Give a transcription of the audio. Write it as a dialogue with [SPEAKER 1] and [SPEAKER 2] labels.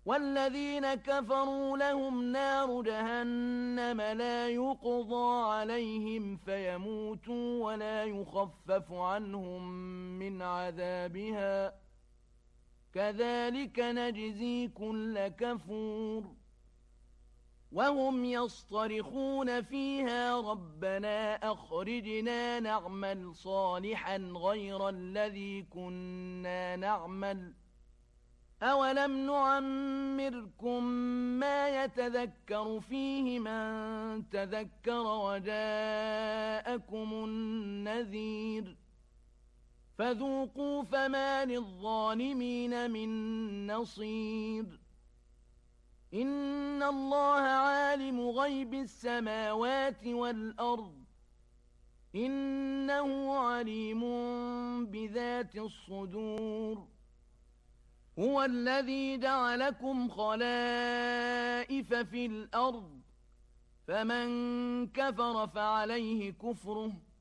[SPEAKER 1] والذين كفروا لهم نار جهنم لا يقضى عليهم فيموتوا ولا يخفف عنهم من عذابها كذلك نجزي كل كفور وهم يصطرخون فيها ربنا أخرجنا نعمل صالحا غير الذي كنا نعمل أولم نعمركم ما يتذكر فيه من تذكر وجاءكم النذير فذوقوا فما للظالمين من نصير إن الله عالم غيب السماوات والأرض إنه عليم بذات الصدور هو الذي جعلكم خلائف في الأرض فمن كفر فعليه كفره